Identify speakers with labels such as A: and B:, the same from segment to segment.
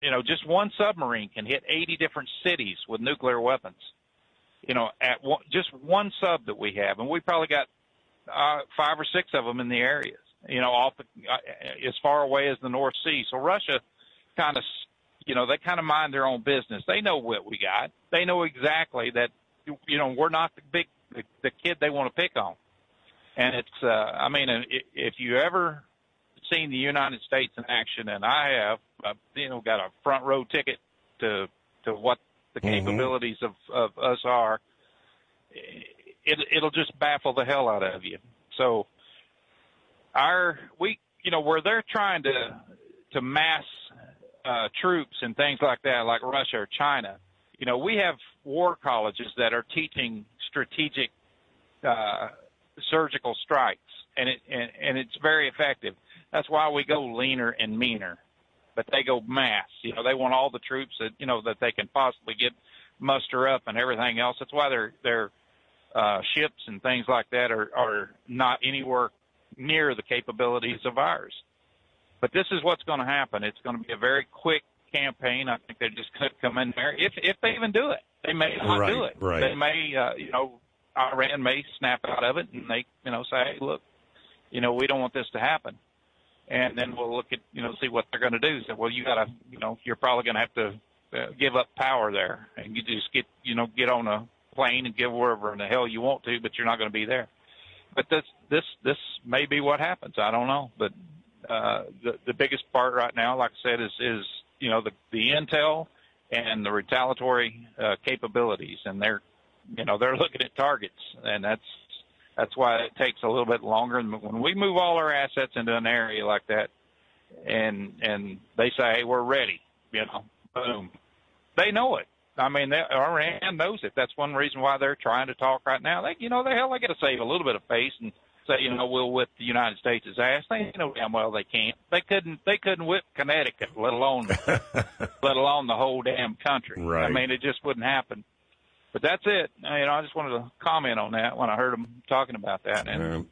A: just one submarine can hit 80 different cities with nuclear weapons. At just one sub that we have, and we probably got 5 or 6 of them in the areas. Off as far away as the North Sea. So Russia kind of, they kind of mind their own business. They know what we got. They know exactly that, we're not the kid they want to pick on. And it's, if you ever seen the United States in action, and I have, got a front row ticket to what the capabilities of us are, it'll just baffle the hell out of you. So where they're trying to mass troops and things like that, like Russia or China, we have war colleges that are teaching strategic surgical strikes, and it's very effective. That's why we go leaner and meaner, but they go mass. They want all the troops that they can possibly muster up and everything else. That's why their ships and things like that are not anywhere near the capabilities of ours. But this is what's going to happen. It's going to be a very quick campaign. I think they just could come in there if they even do it. They may not do it.
B: Right.
A: They may, Iran may snap out of it and they, say, hey, look, we don't want this to happen. And then we'll look at, see what they're going to do. So, well, you got to, you're probably going to have to give up power there, and you just get on a plane and get wherever in the hell you want to, but you're not going to be there. But this may be what happens. I don't know. But the biggest part right now, like I said, is the intel and the retaliatory capabilities, and they're looking at targets, and that's why it takes a little bit longer. And when we move all our assets into an area like that, and they say, hey, we're ready, boom, they know it. Iran knows it. That's one reason why they're trying to talk right now. They got to save a little bit of face and say, we'll whip the United States' ass. They know damn well they can't. They couldn't whip Connecticut, let alone the whole damn country.
B: Right.
A: It just wouldn't happen. But that's it. I just wanted to comment on that when I heard them talking about that,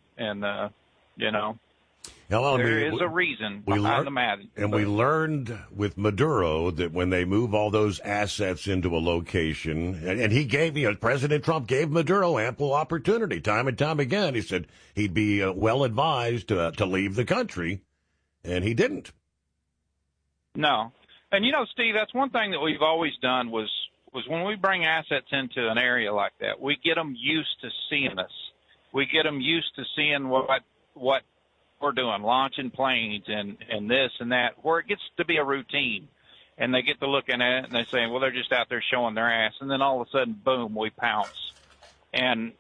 A: there is a reason behind the madness.
B: And we learned with Maduro that when they move all those assets into a location, and he gave, President Trump gave Maduro ample opportunity time and time again. He said he'd be well advised to leave the country, and he didn't.
A: No. And, Steve, that's one thing that we've always done was when we bring assets into an area like that, we get them used to seeing us. We get them used to seeing what we're doing, launching planes and this and that, where it gets to be a routine. And they get to looking at it and they say, well, they're just out there showing their ass. And then all of a sudden, boom, we pounce. And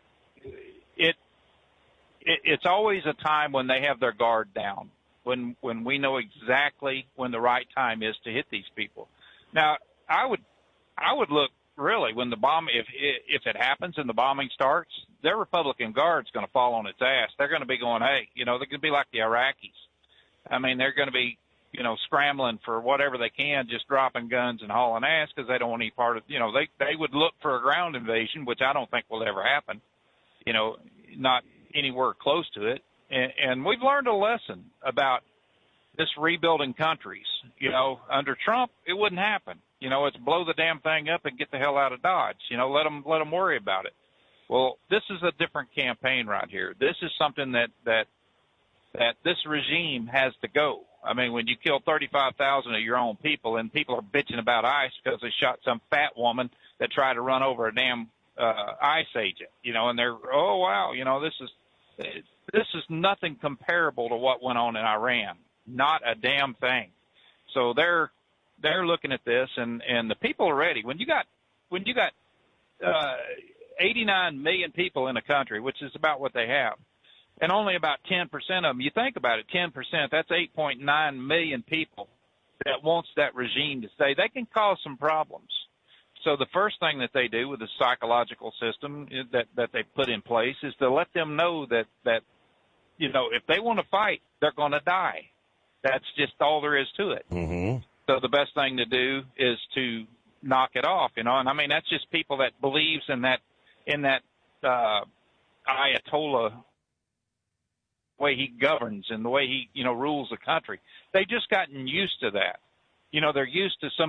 A: it's always a time when they have their guard down, when we know exactly when the right time is to hit these people. Now, I would look really when the bomb, if it happens and the bombing starts, their Republican Guard's going to fall on its ass. They're going to be going, hey, they're going to be like the Iraqis. They're going to be, scrambling for whatever they can, just dropping guns and hauling ass because they don't want any part of, they would look for a ground invasion, which I don't think will ever happen, not anywhere close to it. And we've learned a lesson about this rebuilding countries. Under Trump, it wouldn't happen. It's blow the damn thing up and get the hell out of Dodge. Let them worry about it. Well, this is a different campaign right here. This is something that this regime has to go. When you kill 35,000 of your own people and people are bitching about ICE because they shot some fat woman that tried to run over a damn ICE agent, and they're, oh, wow, this is nothing comparable to what went on in Iran. Not a damn thing. So they're looking at this, and the people are ready. When you got 89 million people in a country, which is about what they have, and only about 10% of them, you think about it, 10%, that's 8.9 million people that wants that regime to stay. They can cause some problems. So the first thing that they do with the psychological system that they put in place is to let them know that if they want to fight, they're going to die. That's just all there is to it.
B: Mm-hmm.
A: So the best thing to do is to knock it off, and that's just people that believes in that Ayatollah way he governs and the way he rules the country. They've just gotten used to that, you know, they're used to some